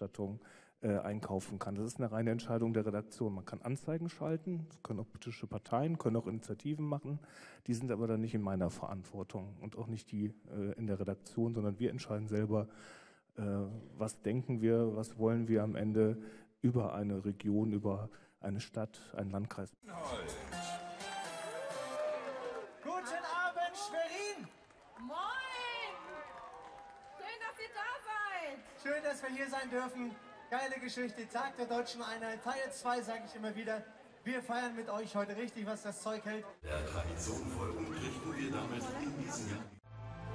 Berichterstattung einkaufen kann. Das ist eine reine Entscheidung der Redaktion. Man kann Anzeigen schalten, das können auch politische Parteien, können auch Initiativen machen. Die sind aber dann nicht in meiner Verantwortung und auch nicht die in der Redaktion, sondern wir entscheiden selber, was denken wir, was wollen wir am Ende über eine Region, über eine Stadt, einen Landkreis. Guten Abend, Schwerin! Moin! Schön, dass ihr da seid! Schön, dass wir hier sein dürfen. Geile Geschichte, Tag der Deutschen Einheit, Teil 2, sage ich immer wieder. Wir feiern mit euch heute richtig, was das Zeug hält. Der Tradition folgend richten wir damit in diesem Jahr